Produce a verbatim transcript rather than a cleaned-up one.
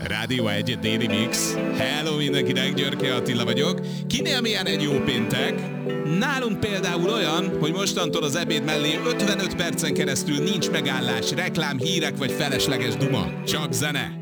Rádió egy Daily Mix. Hello mindenkinek, Györke Attila vagyok. Kinél milyen egy jó péntek? Nálunk például olyan, hogy mostantól az ebéd mellé ötvenöt percen keresztül nincs megállás, reklám, hírek vagy felesleges duma. Csak zene.